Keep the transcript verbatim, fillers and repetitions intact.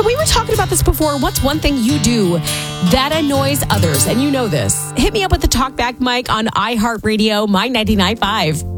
So we were talking about this before. What's one thing you do that annoys others? And you know this. Hit me up with the talkback mic on iHeartRadio, My ninety-nine point five.